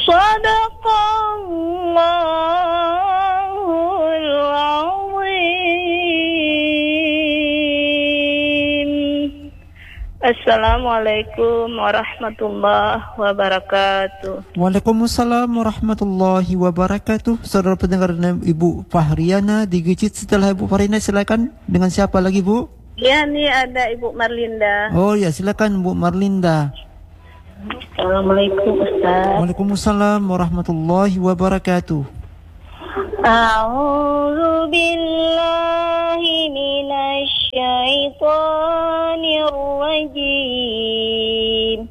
Sadaqallahul azim. Assalamualaikum warahmatullahi wabarakatuh. Waalaikumsalam warahmatullahi wabarakatuh. Saudara pendengar dan Ibu Fahriana di Gicit. Setelah Ibu Fahriana, silakan. Dengan siapa lagi, Bu? Ya, nih ada Ibu Marlinda. Oh ya, silakan Bu Marlinda. Assalamualaikum Ustaz. Waalaikumsalam warahmatullahi wabarakatuh. A'udzu billahi minasy syaithanir rajim.